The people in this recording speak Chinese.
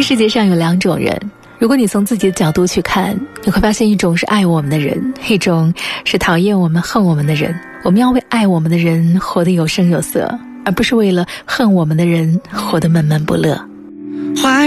世界上有两种人，如果你从自己的角度去看，你会发现一种是爱我们的人，一种是讨厌我们恨我们的人。我们要为爱我们的人活得有声有色，而不是为了恨我们的人活得闷闷不乐。